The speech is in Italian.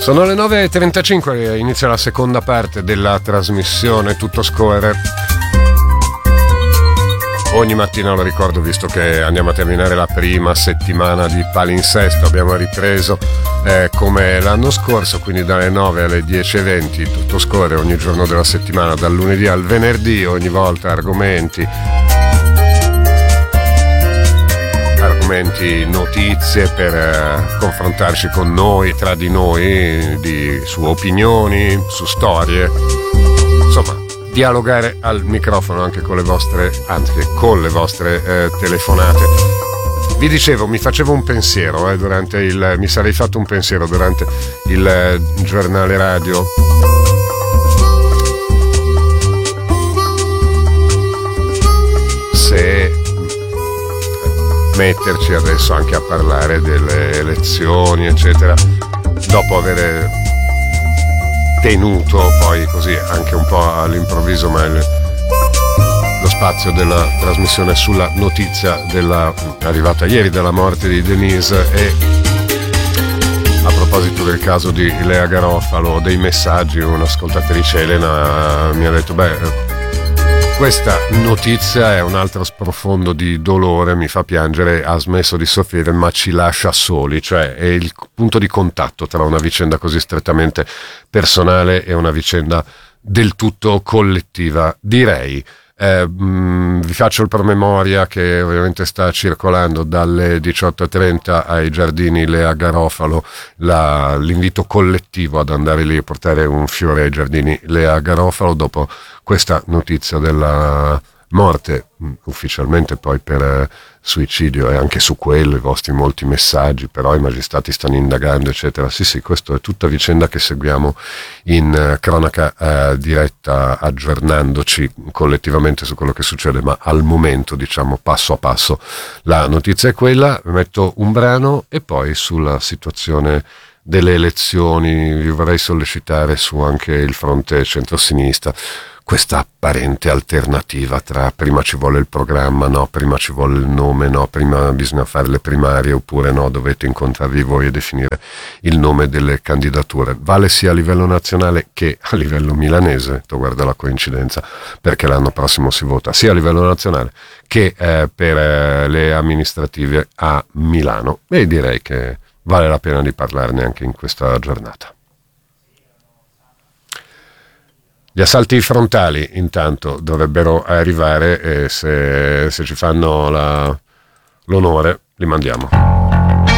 Sono le 9.35, inizia la seconda parte della trasmissione Tutto Scorre. Ogni mattina lo ricordo, visto che andiamo a terminare la prima settimana di palinsesto, abbiamo ripreso come l'anno scorso, quindi dalle 9 alle 10.20 Tutto Scorre ogni giorno della settimana, dal lunedì al venerdì, ogni volta argomenti, notizie per confrontarci con noi, tra di noi, su opinioni, su storie, insomma dialogare al microfono anche con le vostre telefonate. Vi dicevo, mi facevo un pensiero mi sarei fatto un pensiero durante il giornale radio. Se metterci adesso anche a parlare delle elezioni eccetera, dopo aver tenuto poi così anche un po' all'improvviso ma lo spazio della trasmissione sulla notizia arrivata ieri della morte di Denise, e a proposito del caso di Lea Garofalo, dei messaggi, un'ascoltatrice Elena mi ha detto questa notizia è un altro sprofondo di dolore, mi fa piangere, ha smesso di soffrire ma ci lascia soli, cioè è il punto di contatto tra una vicenda così strettamente personale e una vicenda del tutto collettiva, direi. Vi faccio il promemoria che ovviamente sta circolando dalle 18.30 ai giardini Lea Garofalo l'invito collettivo ad andare lì e portare un fiore ai giardini Lea Garofalo dopo questa notizia della morte, ufficialmente poi per suicidio, e anche su quello i vostri molti messaggi, però i magistrati stanno indagando eccetera. Sì, questo è tutta vicenda che seguiamo in cronaca diretta, aggiornandoci collettivamente su quello che succede, ma al momento, diciamo, passo a passo la notizia è quella. Metto un brano e poi sulla situazione delle elezioni vi vorrei sollecitare su anche il fronte centrosinistra, questa apparente alternativa tra prima ci vuole il programma, no, prima ci vuole il nome, no, prima bisogna fare le primarie, oppure no, dovete incontrarvi voi e definire il nome delle candidature. Vale sia a livello nazionale che a livello milanese, guarda la coincidenza, perché l'anno prossimo si vota sia a livello nazionale che per le amministrative a Milano, e direi che vale la pena di parlarne anche in questa giornata. Gli assalti frontali intanto dovrebbero arrivare, e se ci fanno l'onore li mandiamo.